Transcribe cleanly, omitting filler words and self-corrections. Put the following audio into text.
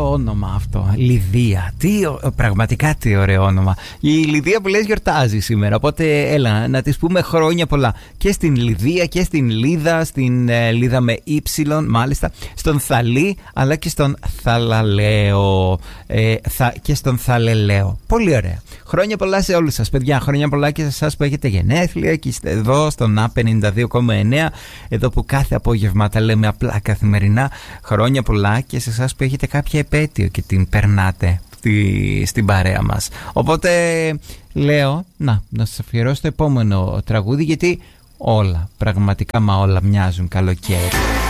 ωραίο όνομα αυτό. Λιδία. Πραγματικά τι ωραίο όνομα. Η Λιδία που λες γιορτάζει σήμερα. Οπότε έλα να της πούμε χρόνια πολλά. Και στην Λιδία και στην Λίδα. Στην Λίδα με ύψιλον, μάλιστα. Στον Θαλή, αλλά και στον Θαλαλέο. Και στον Θαλελέο. Πολύ ωραία. Χρόνια πολλά σε όλους σας, παιδιά. Χρόνια πολλά και σε εσάς που έχετε γενέθλια και είστε εδώ στον A52,9. Εδώ που κάθε απόγευμα τα λέμε απλά καθημερινά. Χρόνια πολλά και σε εσάς που έχετε κάποια επέτειο και την περνάτε στην παρέα μας. Οπότε λέω να σας αφιερώσω το επόμενο τραγούδι, γιατί όλα, πραγματικά μα όλα μοιάζουν καλοκαίρι.